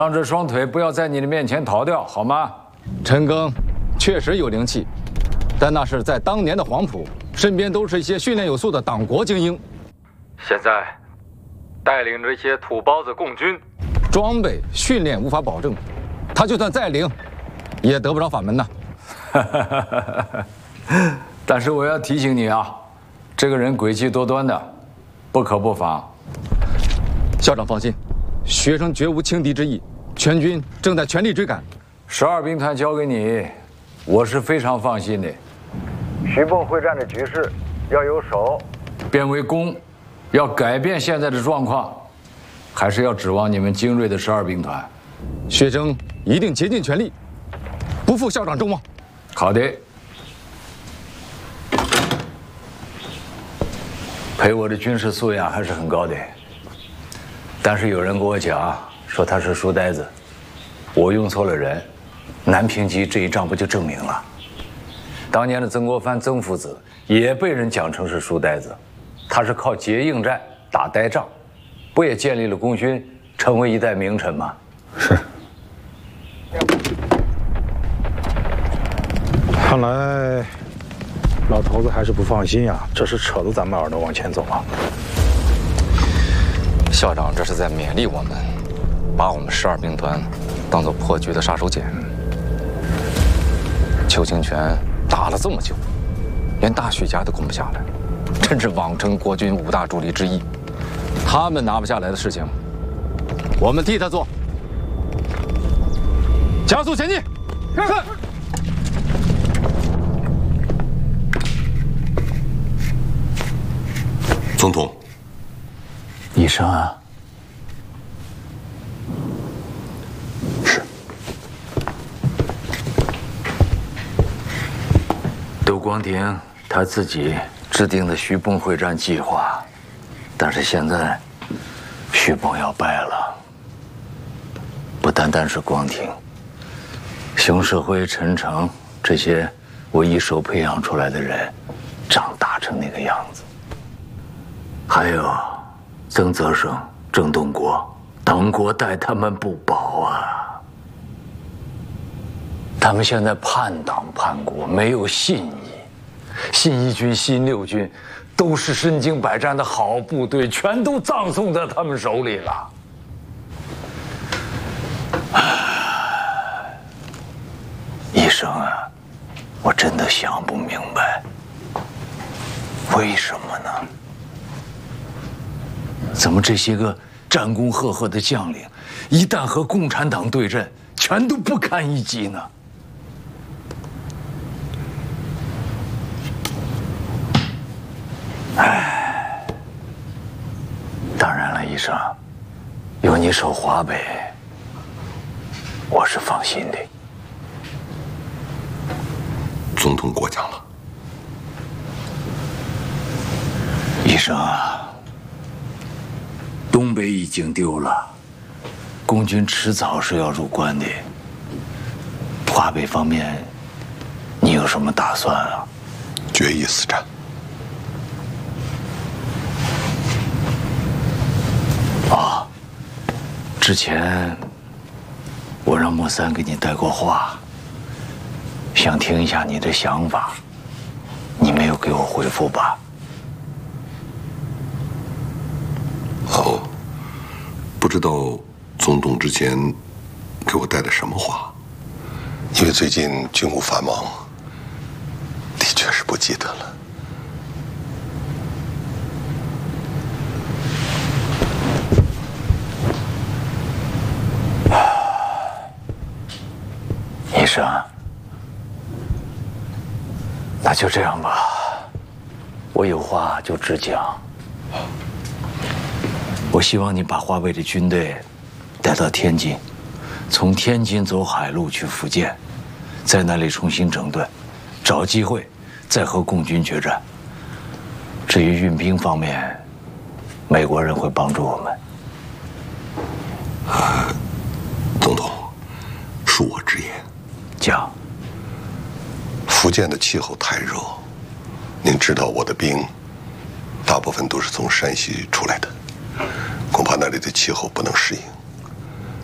让这双腿不要在你的面前逃掉，好吗？ 陈赓确实有灵气，但那是在当年的黄埔，身边都是一些训练有素的党国精英。现在带领这些土包子共军，装备训练无法保证，他就算再灵，也得不着法门呐。 但是我要提醒你啊，这个人诡计多端的，不可不防。 校长放心，学生绝无轻敌之意，全军正在全力追赶。 12兵团交给你，我是非常放心的。徐蚌会战的局势要由守变为攻，要改变现在的状况，还是要指望你们精锐的12兵团。 学生一定竭尽全力，不负校长众望。 好的。陪我的军事素养还是很高的，但是有人跟我讲说他是书呆子，我用错了人。南平集这一仗不就证明了？当年的曾国藩曾父子也被人讲成是书呆子，他是靠结硬战打呆仗，不也建立了功勋，成为一代名臣吗？ 是。看来老头子还是不放心呀，这是扯着咱们耳朵往前走啊。 校长这是在勉励我们，把我们12兵团当做破局的杀手锏。邱清泉打了这么久，连大许家都攻不下来，真是妄称国军5大主力之一。他们拿不下来的事情，我们替他做。加速前进！是。 总统， 医生啊。 是。 窦光庭他自己制定的徐蚌会战计划，但是现在徐蚌要败了，不单单是光庭，熊式辉、陈诚这些我一手培养出来的人，长大成那个样子。还有曾泽生、郑东国，党国待他们不薄啊！他们现在叛党叛国，没有信义。新一军、新6军都是身经百战的好部队，全都葬送在他们手里了。医生啊，我真的想不明白，为什么呢？怎么这些个战功赫赫的将领，一旦和共产党对阵，全都不堪一击呢？哎，当然了，医生，有你守华北，我是放心的。 总统过奖了。 医生啊，东北已经丢了，共军迟早是要入关的。华北方面，你有什么打算啊？ 决一死战。 啊，之前我让莫三给你带过话，想听一下你的想法，你没有给我回复吧？ 好，不知道总统之前给我带的什么话，因为最近军务繁忙，的确是不记得了。 医生，那就这样吧，我有话就直讲。我希望你把华北的军队带到天津，从天津走海路去福建，在那里重新整顿，找机会再和共军决战。至于运兵方面，美国人会帮助我们。 总统，恕我直言， 讲。 福建的气候太热，您知道我的兵大部分都是从山西出来的，恐怕那里的气候不能适应。